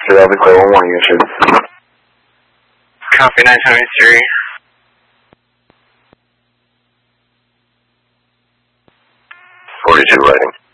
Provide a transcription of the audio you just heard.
Philadelphia Clear 1 warning issued. Copy 973. 42 writing.